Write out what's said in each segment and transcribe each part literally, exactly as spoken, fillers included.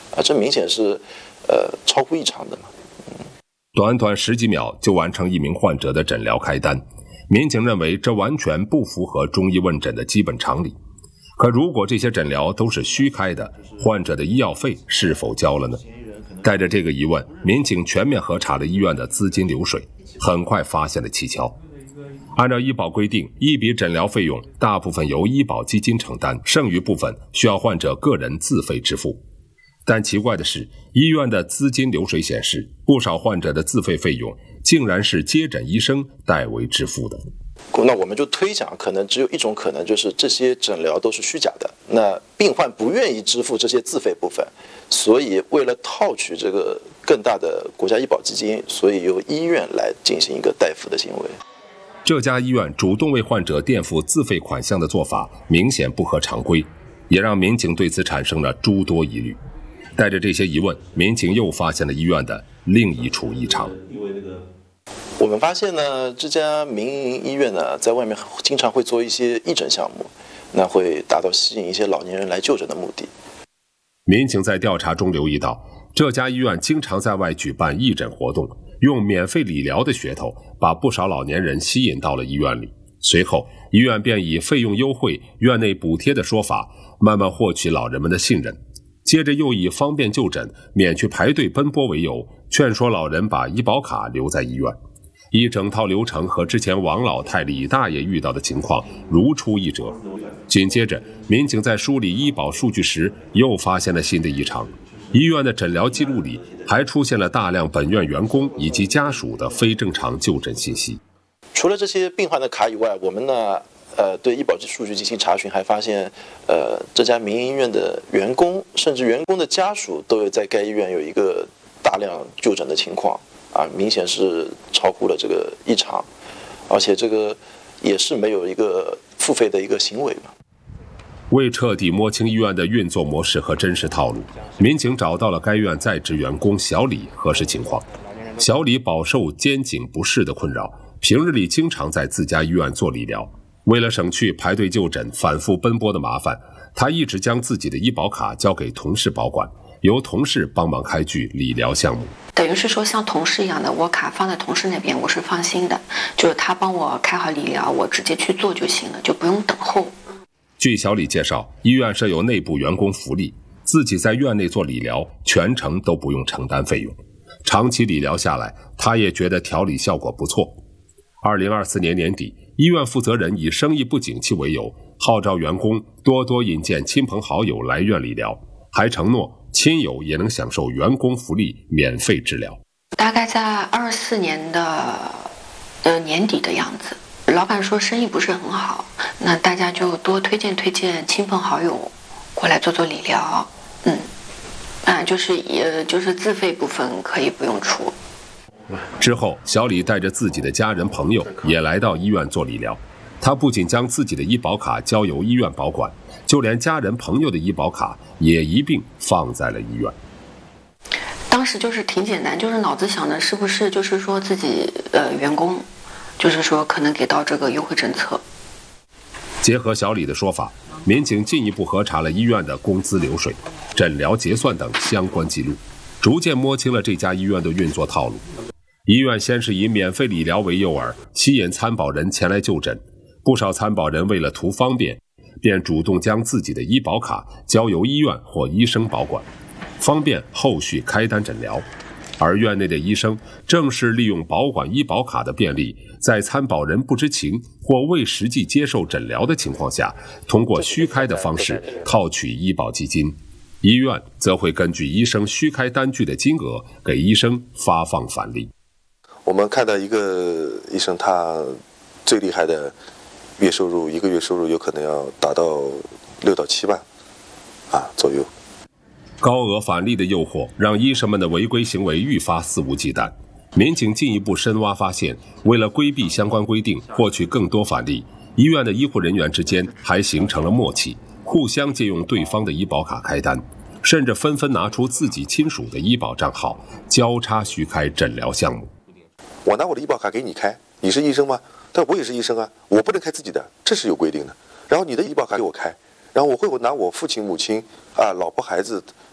啊，这明显是呃超乎异常的嘛。嗯， 短短十几秒就完成一名患者的诊疗开单，民警认为这完全不符合中医问诊的基本常理。可如果这些诊疗都是虚开的，患者的医药费是否交了呢？带着这个疑问，民警全面核查了医院的资金流水，很快发现了蹊跷。按照医保规定，一笔诊疗费用大部分由医保基金承担，剩余部分需要患者个人自费支付。但奇怪的是，医院的资金流水显示，不少患者的自费费用竟然是接诊医生代为支付的。 那我们就推想，可能只有一种可能，就是这些诊疗都是虚假的。那病患不愿意支付这些自费部分，所以为了套取这个更大的国家医保基金，所以由医院来进行一个代付的行为。 这家医院主动为患者垫付自费款项的做法明显不合常规，也让民警对此产生了诸多疑虑。带着这些疑问，民警又发现了医院的另一处异常。 我们发现呢，这家民营医院呢，在外面经常会做一些义诊项目，那会达到吸引一些老年人来就诊的目的。 民警在调查中留意到，这家医院经常在外举办义诊活动，用免费理疗的噱头，把不少老年人吸引到了医院里。随后，医院便以费用优惠、院内补贴的说法，慢慢获取老人们的信任。接着又以方便就诊、免去排队奔波为由，劝说老人把医保卡留在医院。一整套流程和之前王老太、李大爷遇到的情况如出一辙。紧接着，民警在梳理医保数据时，又发现了新的异常。医院的诊疗记录里还出现了大量本院员工以及家属的非正常就诊信息。 除了这些病患的卡以外，我们呢，呃，对医保数据进行查询，还发现，呃，这家民营医院的员工，甚至员工的家属，都有在该医院有一个大量就诊的情况。啊，明显是超乎了这个异常，而且这个也是没有一个付费的一个行为嘛。 为彻底摸清医院的运作模式和真实套路，民警找到了该院在职员工小李核实情况。小李饱受肩颈不适的困扰，平日里经常在自家医院做理疗。为了省去排队就诊、反复奔波的麻烦，他一直将自己的医保卡交给同事保管，由同事帮忙开具理疗项目。 等于是说像同事一样的，我卡放在同事那边，我是放心的，就是他帮我开好理疗，我直接去做就行了，就不用等候。 据小李介绍，医院设有内部员工福利，自己在院内做理疗，全程都不用承担费用。长期理疗下来，他也觉得调理效果不错。二零二四年年底，医院负责人以生意不景气为由，号召员工多多引荐亲朋好友来院理疗，还承诺亲友也能享受员工福利，免费治疗。 大概在二四年的呃年底的样子，老板说生意不是很好，那大家就多推荐推荐亲朋好友过来做做理疗。嗯，啊，就是也就是自费部分可以不用出。 之后，小李带着自己的家人朋友也来到医院做理疗。他不仅将自己的医保卡交由医院保管，就连家人朋友的医保卡也一并放在了医院。 当时就是挺简单，就是脑子想的是不是就是说自己呃员工，就是说可能给到这个优惠政策。 结合小李的说法，民警进一步核查了医院的工资流水、诊疗结算等相关记录，逐渐摸清了这家医院的运作套路。医院先是以免费理疗为诱饵，吸引参保人前来就诊。不少参保人为了图方便，便主动将自己的医保卡交由医院或医生保管，方便后续开单诊疗。而院内的医生正是利用保管医保卡的便利，在参保人不知情或未实际接受诊疗的情况下，通过虚开的方式套取医保基金。医院则会根据医生虚开单据的金额给医生发放返利。 我们看到一个医生，他最厉害的月收入，一个月收入有可能要达到六到七万啊左右。 高额返利的诱惑让医生们的违规行为愈发肆无忌惮。民警进一步深挖发现，为了规避相关规定，获取更多返利，医院的医护人员之间还形成了默契，互相借用对方的医保卡开单，甚至纷纷拿出自己亲属的医保账号，交叉虚开诊疗项目。 我拿我的医保卡给你开，你是医生吗？但我也是医生啊，我不能开自己的，这是有规定的。然后你的医保卡给我开，然后我会拿我父亲、母亲啊、老婆、孩子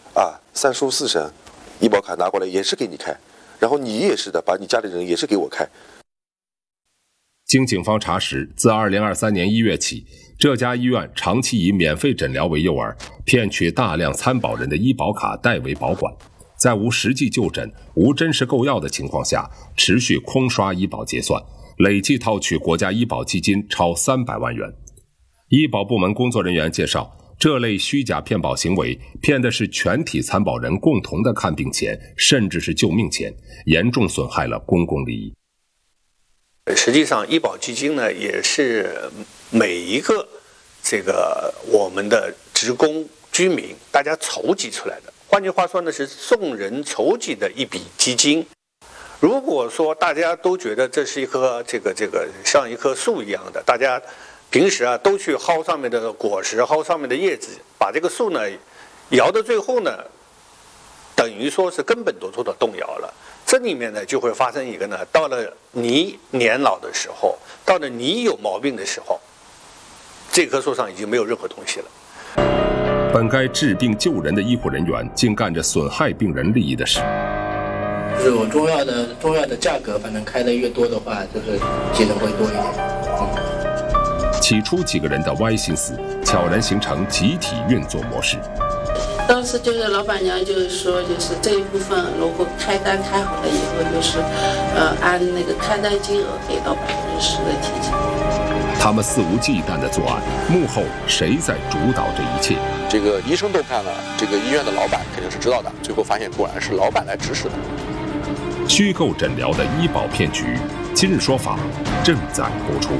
啊，三叔四婶医保卡拿过来也是给你开，然后你也是的，把你家里人也是给我开。 经警方查实，自二零二三年一月起，这家医院长期以免费诊疗为诱饵，骗取大量参保人的医保卡代为保管，在无实际就诊、无真实购药的情况下，持续空刷医保结算，累计套取国家医保基金超三百万元。医保部门工作人员介绍，这类虚假骗保行为骗的是全体参保人共同的看病钱，甚至是救命钱，严重损害了公共利益。 实际上，医保基金呢，也是每一个这个我们的职工居民大家筹集出来的。换句话说呢，是众人筹集的一笔基金。如果说大家都觉得这是一棵这个这个像一棵树一样的，大家平时啊都去薅上面的果实，薅上面的叶子，把这个树呢摇到最后呢，等于说是根本都做到动摇了。这里面呢就会发生一个呢，到了你年老的时候，到了你有毛病的时候，这棵树上已经没有任何东西了。 本该治病救人的医护人员，竟干着损害病人利益的事。 就是我中药的中药的价格，反正开的越多的话，就是技能会多一点。嗯。 起初几个人的歪心思，悄然形成集体运作模式。 当时就是老板娘就是说，就是这一部分如果开单开好了以后，就是呃按那个开单金额给到百分之十的提成。 他们肆无忌惮的作案，幕后谁在主导这一切？ 这个医生都看了，这个医院的老板肯定是知道的，最后发现果然是老板来指使的。 虚构诊疗的医保骗局，今日说法正在播出。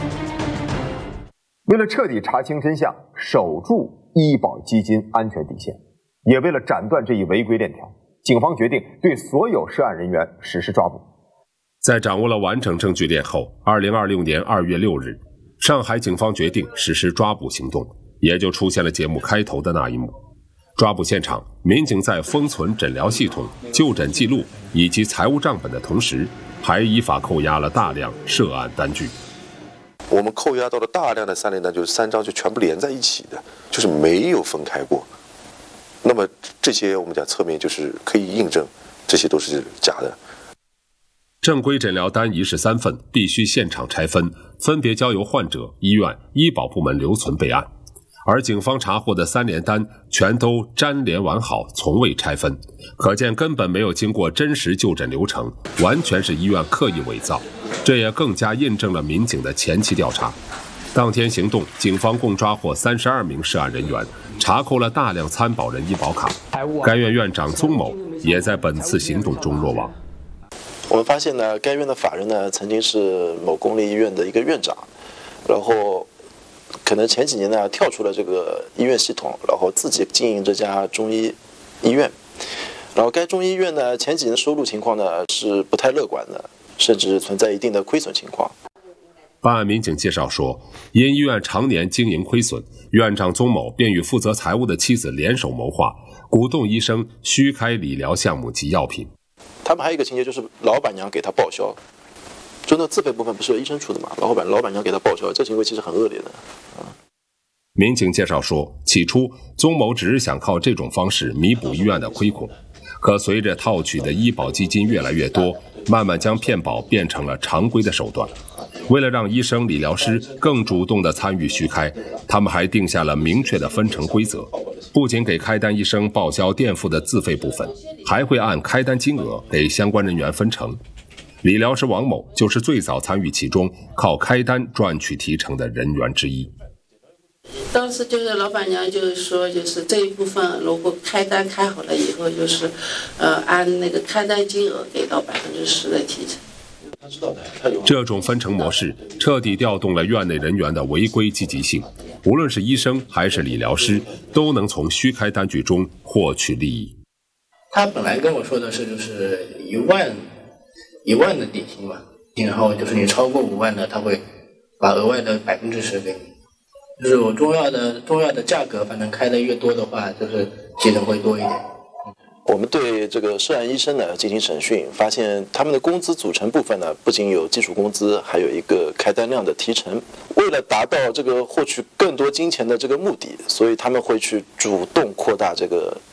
为了彻底查清真相，守住医保基金安全底线，也为了斩断这一违规链条，警方决定对所有涉案人员实施抓捕。 在掌握了完整证据链后，二零二六年二月六日，上海警方决定实施抓捕行动，也就出现了节目开头的那一幕。抓捕现场，民警在封存诊疗系统、就诊记录以及财务账本的同时，还依法扣押了大量涉案单据。 我们扣押到了大量的三联单，就是三张就全部连在一起的，就是没有分开过。那么这些我们讲侧面就是可以印证，这些都是假的。 正规诊疗单一式三份，必须现场拆分，分别交由患者、医院、医保部门留存备案。而警方查获的三联单全都粘连完好，从未拆分，可见根本没有经过真实就诊流程，完全是医院刻意伪造。这也更加印证了民警的前期调查。当天行动，警方共抓获三十二名涉案人员，查扣了大量参保人医保卡。该院院长宗某也在本次行动中落网。 我们发现呢，该院的法人呢曾经是某公立医院的一个院长，然后可能前几年呢跳出了这个医院系统，然后自己经营这家中医医院。然后该中医医院呢前几年的收入情况呢是不太乐观的，甚至存在一定的亏损情况。 办案民警介绍说，因医院常年经营亏损，院长宗某便与负责财务的妻子联手谋划，鼓动医生虚开理疗项目及药品。 他们还有一个情节就是老板娘给他报销，就那自费部分不是由医生出的嘛，老板老板娘给他报销，这行为其实很恶劣的。啊、 民警介绍说，起初宗某只是想靠这种方式弥补医院的亏空，可随着套取的医保基金越来越多，慢慢将骗保变成了常规的手段。为了让医生、理疗师更主动地参与虚开，他们还定下了明确的分成规则，不仅给开单医生报销垫付的自费部分，还会按开单金额给相关人员分成。理疗师王某就是最早参与其中，靠开单赚取提成的人员之一。 当时就是老板娘就是说，就是这一部分如果开单开好了以后，就是呃按那个开单金额给到百分之十的提成。 这种分成模式彻底调动了院内人员的违规积极性，无论是医生还是理疗师，都能从虚开单据中获取利益。 他本来跟我说的是就是一万一万的底薪嘛，然后就是你超过五万的，他会把额外的百分之十给你。就是我中药的中药的价格，反正开的越多的话，就是技能会多一点。 我们对这个涉案医生呢进行审讯，发现他们的工资组成部分呢不仅有基础工资，还有一个开单量的提成。为了达到这个获取更多金钱的这个目的，所以他们会去主动扩大这个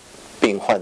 病患